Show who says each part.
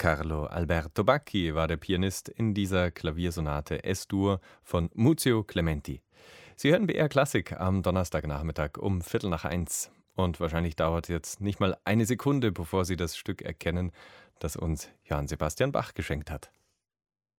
Speaker 1: Carlo Alberto Bacchi war der Pianist in dieser Klaviersonate S-Dur von Muzio Clementi. Sie hören BR Klassik am Donnerstagnachmittag um 1:15. Und wahrscheinlich dauert jetzt nicht mal eine Sekunde, bevor Sie das Stück erkennen, das uns Johann Sebastian Bach geschenkt hat.